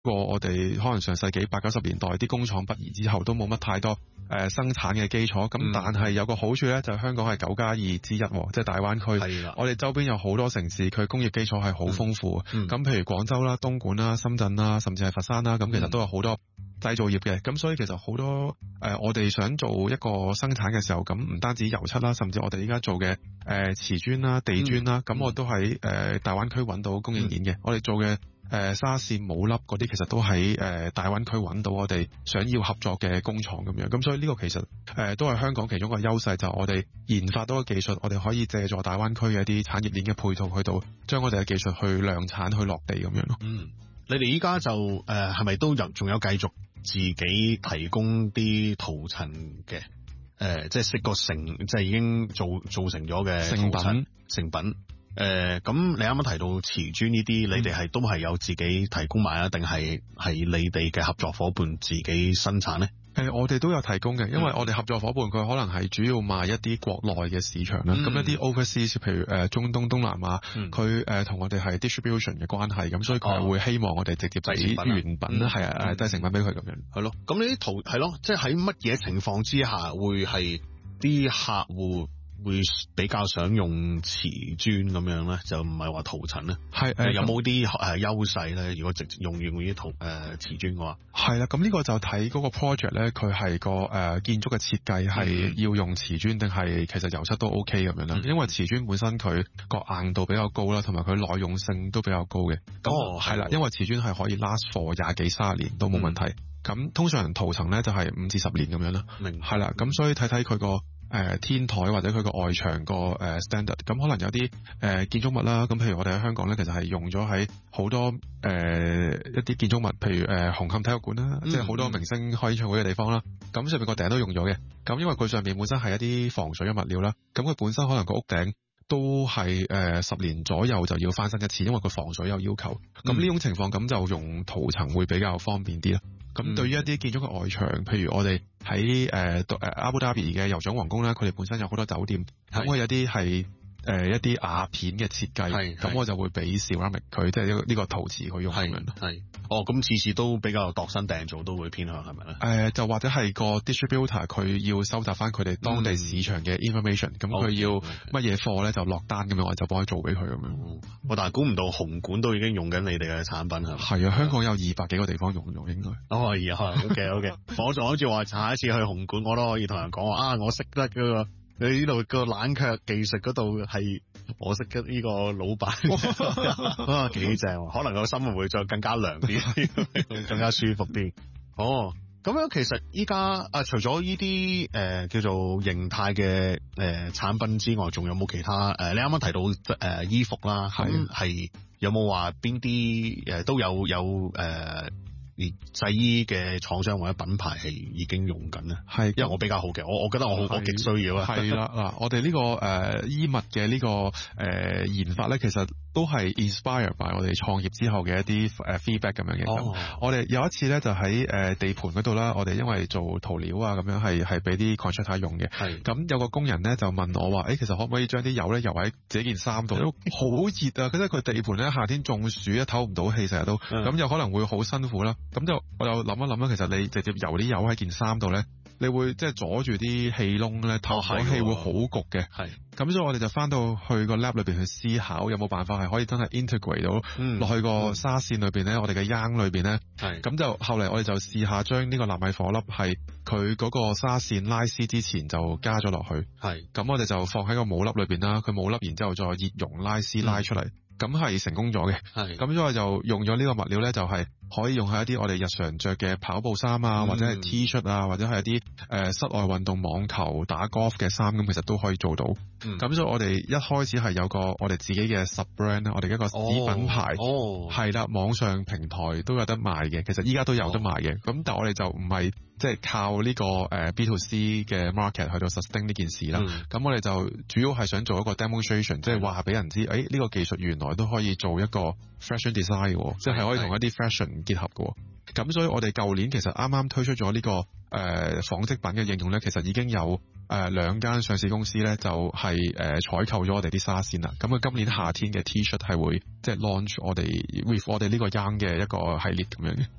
過我哋可能上世紀80、90年代啲工廠北移之後，都冇乜太多生產嘅基礎。咁但係有個好處咧，就係香港係9+2之一，即係大灣區。 係啦， 我哋周邊有好多城市，佢工業基礎係好豐富。咁譬如廣州啦、東莞啦、深圳啦，甚至係佛山啦，咁其實都有好多製造業嘅。咁所以其實好多我哋想做一個生產嘅時候，咁唔單止油漆啦，甚至我哋依家做嘅瓷磚啦、地磚啦，咁我都喺大灣區揾到供應鏈嘅。我哋做嘅沙線帽粒嗰啲，其實都喺大灣區揾到我哋想要合作嘅工廠咁樣。咁所以呢個其實都係香港其中一個優勢，就係我哋研發到嘅技術，我哋可以借助大灣區嘅一啲產業鏈嘅配套去到將我哋嘅技術去量產去落地咁樣咯。 你哋依家就係咪都仲有繼續自己提供啲塗層嘅即係識個即係已經做成咗嘅成品？咁你啱啱提到瓷磚呢啲，你哋都係有自己提供埋啊，定係你哋嘅合作夥伴自己生產咧？ 我哋都有提供嘅，因為我哋合作夥伴佢可能係主要賣一啲國內嘅市場啦，咁一啲 overseas 譬如中東、東南亞，佢同我哋係 distribution 嘅關係，咁所以佢會希望我哋直接俾原品啦，係製成品俾佢咁樣。係咯， 咁呢啲係咯，即係喺乜嘢情況之下會係啲客戶會比較想用瓷磚咁樣咧，就唔係話塗層咧。係有冇啲優勢咧？如果直接用呢啲瓷磚嘅話， 係啦。咁呢個就睇嗰個 project 咧，佢係個建築嘅設計係要用瓷磚定係其實油漆都 OK 咁樣啦。因為瓷磚本身佢個硬度比較高啦，同埋佢耐用性都比較高嘅。係啦，因為瓷磚係可以 last for 20幾30年都冇問題。咁通常塗層咧就係5至10年咁樣啦。係啦，咁所以睇睇佢個天台或者佢個外牆個standard，咁可能有啲建築物啦，咁譬如我哋喺香港咧，其實係用咗喺好多一啲建築物，譬如紅磡體育館啦，即係好多明星開演唱會嘅地方啦，咁上面個頂都用咗嘅。咁因為佢上面本身係一啲防水嘅物料啦，咁佢本身可能個屋頂都係10年左右就要翻新一次，因為佢防水有要求。咁呢種情況咁就用塗層會比較方便啲啦。咁對於一啲建築嘅外牆，譬如我哋喺阿布達比嘅酋長皇宮咧，佢哋本身有好多酒店，咁佢有啲係一啲瓦片嘅設計，咁我就會俾 ceramic 佢，即係呢個陶瓷去用咁樣。 咁次次都比較度身訂造，都會偏向係咪咧？ 就或者係個 distributor 佢要收集翻佢哋當地市場嘅 information，咁佢要乜嘢貨咧就落單咁樣，我就幫佢做俾佢咁樣。 但係估唔到紅館都已經用緊你哋嘅產品係咪？ 係啊，香港有200幾個地方用應該。 OK， 我仲諗住話下一次去紅館，我都可以同人講話我識得嗰個。你呢度個冷卻技術嗰度係我識嘅呢個老闆，幾正，可能個心會再更加涼啲，更加舒服啲。咁樣其實依家除咗呢啲叫做形態嘅產品之外，仲有冇其他你啱啱提到衣服啦，係有冇話邊啲都有製衣嘅廠商或者品牌係已經用緊咧？係，因為我比較好奇，我覺得我極需要啊。係啦，嗱，我哋呢個衣物嘅呢個研發咧，其實都係 inspire by 我哋創業之後嘅一啲feedback 咁樣嘅。我哋有一次咧就喺地盤嗰度啦，我哋因為做塗料啊咁樣係俾啲 contractor 用嘅。係，咁有個工人咧就問我話，其實可唔可以將啲油咧油喺自己件衫度？好熱啊！即係佢地盤咧夏天中暑，一唞唔到氣，成日都咁有可能會好辛苦啦。咁就我又諗一諗啦，其實你直接油啲油喺件衫度咧，你會即係阻住啲氣窿咧，透氣會好焗嘅。係，咁所以我哋就翻到去個 lab 裏邊去思考，有冇辦法係可以真係 integrate 到落去個紗線裏邊咧，我哋嘅罌裏邊咧。係，咁就後嚟我哋就試下將呢個納米火粒係佢嗰個紗線拉絲之前就加咗落去。係，咁我哋就放喺個帽粒裏邊啦，佢帽粒然之後再熱熔拉絲拉出嚟。咁係成功咗嘅，咁所以就用咗呢個物料咧，就係可以用喺一啲我哋日常着嘅跑步衫啊，或者係 T 恤啊，或者係一啲室外運動網球打 golf 嘅衫，咁其實都可以做到。咁所以我哋一開始係有個我哋自己嘅 sub brand 啦，我哋一個子品牌，係啦，網上平台都有得賣嘅，其實依家都有得賣嘅。咁但係我哋就唔係即係靠呢個B to C 嘅 market 去到 sustain 呢件事啦。咁我哋就主要係想做一個 demonstration，即係話俾人知，呢個技術原來都可以做一個 fashion design 嘅，即係可以同一啲 fashion結合嘅。咁所以我哋舊年其實啱啱推出咗呢個紡織品嘅應用咧，其實已經有2間上市公司咧就係採購咗我哋啲紗線啦。咁佢今年夏天嘅 T 恤係會即係 launch 我哋 with 我哋呢個 young 嘅一個系列咁樣嘅。